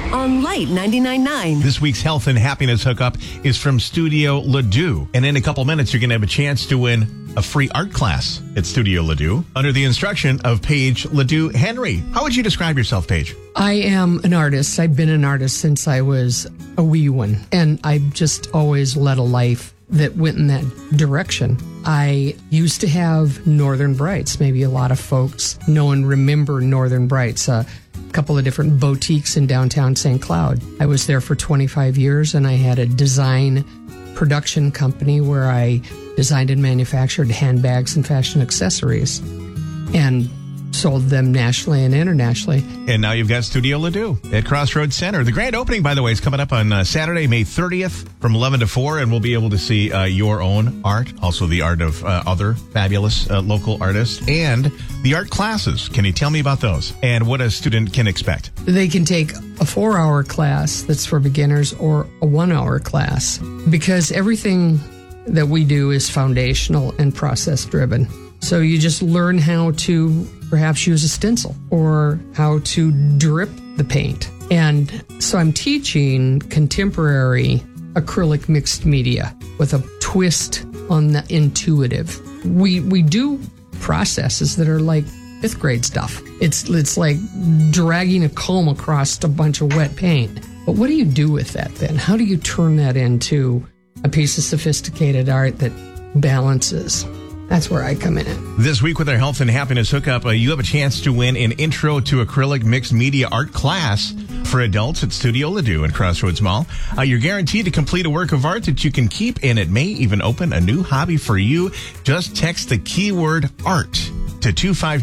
on Light 99.9. This week's health and happiness hookup is from Studio Ledoux. And in a couple minutes, you're going to have a chance to win a free art class at Studio Ledoux under the instruction of Paige Ledoux Henry. How would you describe yourself, Paige? I am an artist. I've been an artist since I was a wee one. And I've just always led a life that went in that direction. I used to have Northern Brights. Maybe a lot of folks know and remember Northern Brights, a couple of different boutiques in downtown St. Cloud. I was there for 25 years, and I had a design production company where I designed and manufactured handbags and fashion accessories and sold them nationally and internationally. And now you've got Studio Ledoux at Crossroads Center. The grand opening, by the way, is coming up on Saturday, May 30th from 11 to 4, and we'll be able to see your own art, also the art of other fabulous local artists, and the art classes. Can you tell me about those and what a student can expect? They can take a 4-hour class that's for beginners or a 1-hour class, because everything that we do is foundational and process driven. So you just learn how to perhaps use a stencil or how to drip the paint. And so I'm teaching contemporary acrylic mixed media with a twist on the intuitive. We do processes that are like 5th grade stuff. It's like dragging a comb across a bunch of wet paint. But what do you do with that then? How do you turn that into a piece of sophisticated art that balances? That's where I come in at. This week with our Health and Happiness Hookup, you have a chance to win an Intro to Acrylic Mixed Media Art class for adults at Studio Ledoux in Crossroads Mall. You're guaranteed to complete a work of art that you can keep, and it may even open a new hobby for you. Just text the keyword ART to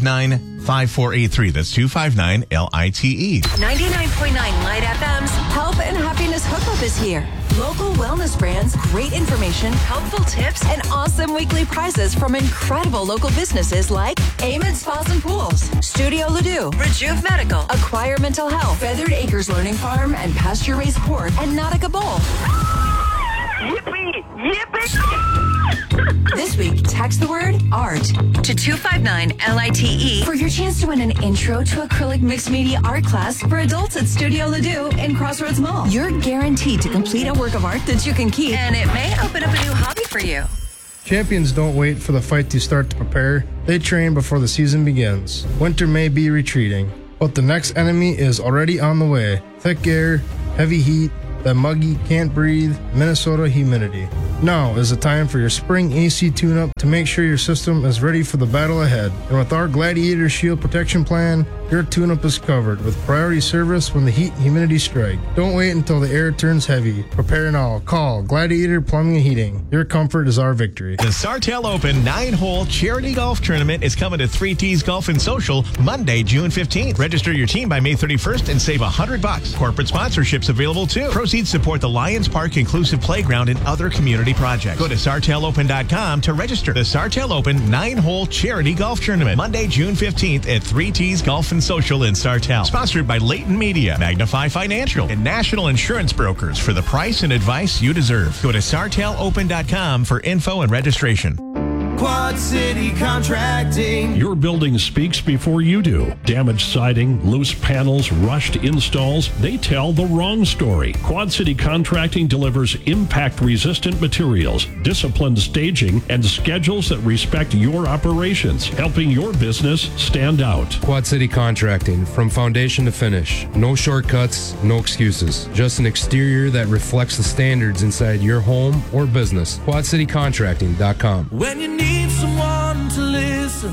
259-5483. That's 259-LITE. 99.9 Light FM's Health and Happiness Hookup is here. Local wellness brands, great information, helpful tips, and awesome weekly prizes from incredible local businesses like Amen Spas and Pools, Studio Ledoux, Rejuve Medical, Acquire Mental Health, Feathered Acres Learning Farm, and Pasture Raised Pork, and Nautica Bowl. Yippee! Yippee! This week, text the word ART to 259-LITE for your chance to win an Intro to Acrylic Mixed Media Art class for adults at Studio Ledoux in Crossroads Mall. You're guaranteed to complete a work of art that you can keep, and it may open up a new hobby for you. Champions don't wait for the fight to start to prepare. They train before the season begins. Winter may be retreating, but the next enemy is already on the way. Thick air, heavy heat, that muggy, can't breathe, Minnesota humidity. Now is the time for your spring AC tune-up to make sure your system is ready for the battle ahead. And with our Gladiator Shield Protection Plan, your tune-up is covered with priority service when the heat and humidity strike. Don't wait until the air turns heavy. Prepare now. Call Gladiator Plumbing and Heating. Your comfort is our victory. The Sartell Open 9-hole charity golf tournament is coming to 3 T's Golf and Social Monday, June 15th. Register your team by May 31st and save $100. Corporate sponsorships available too. Proceeds support the Lions Park Inclusive Playground and other community projects. Go to SartellOpen.com to register. The Sartell Open 9-hole charity golf tournament Monday, June 15th at 3 T's Golf and Social in Sartell. Sponsored by Leighton Media, Magnify Financial, and National Insurance Brokers for the price and advice you deserve. Go to SartellOpen.com for info and registration. Quad City Contracting. Your building speaks before you do. Damaged siding, loose panels, rushed installs, they tell the wrong story. Quad City Contracting delivers impact-resistant materials, disciplined staging, and schedules that respect your operations, helping your business stand out. Quad City Contracting, from foundation to finish. No shortcuts, no excuses. Just an exterior that reflects the standards inside your home or business. QuadCityContracting.com. When you need someone to listen,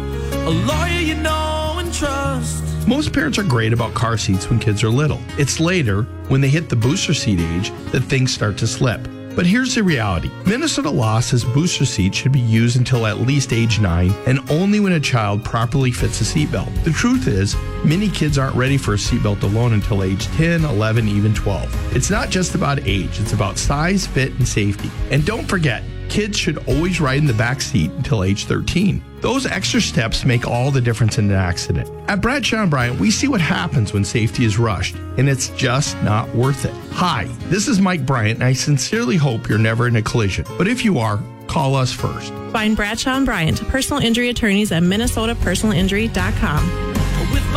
a lawyer you know and trust. Most parents are great about car seats when kids are little. It's later, when they hit the booster seat age, that things start to slip. But here's the reality. Minnesota law says booster seats should be used until at least age 9 and only when a child properly fits a seatbelt. The truth is, many kids aren't ready for a seatbelt alone until age 10, 11, even 12. It's not just about age, it's about size, fit, and safety. And don't forget, kids should always ride in the back seat until age 13. Those extra steps make all the difference in an accident. At Bradshaw & Bryant, we see what happens when safety is rushed, and it's just not worth it. Hi, this is Mike Bryant, and I sincerely hope you're never in a collision. But if you are, call us first. Find Bradshaw & Bryant, personal injury attorneys at MinnesotaPersonalInjury.com.